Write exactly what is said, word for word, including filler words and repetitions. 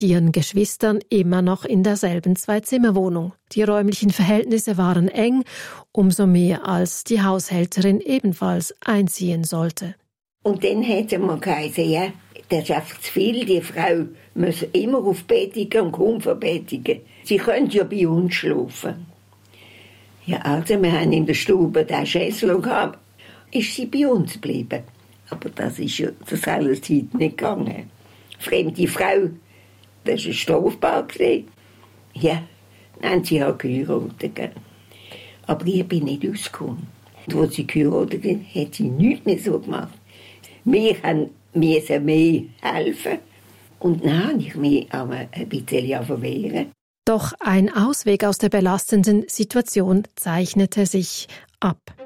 ihren Geschwistern immer noch in derselben Zwei-Zimmer-Wohnung. Die räumlichen Verhältnisse waren eng, umso mehr als die Haushälterin ebenfalls einziehen sollte. Und dann hat man gesagt, ja, das ist einfach zu viel, die Frau muss immer auf Bettigen und kaum verbettigen. Sie können ja bei uns schlafen. Ja, also wir haben in der Stube den Schessel gehabt, ist sie bei uns geblieben. Aber das ist ja das alles Zeit nicht gegangen. Fremde Frau, das war strafbar. Ja, dann haben sie auch geheiratet. Aber ich bin nicht ausgekommen. Und als sie geheiratet haben, hat sie nichts mehr so gemacht. Wir mussten mehr helfen. Und dann habe ich mich aber ein bisschen verwehren. Doch ein Ausweg aus der belastenden Situation zeichnete sich ab.